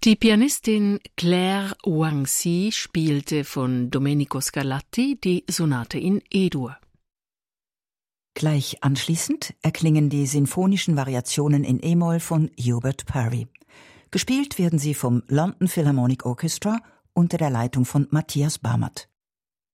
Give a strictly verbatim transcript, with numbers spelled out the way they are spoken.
Die Pianistin Claire Wang-Si spielte von Domenico Scarlatti die Sonate in E-Dur. Gleich anschließend erklingen die sinfonischen Variationen in E-Moll von Hubert Parry. Gespielt werden sie vom London Philharmonic Orchestra unter der Leitung von Matthias Barmert.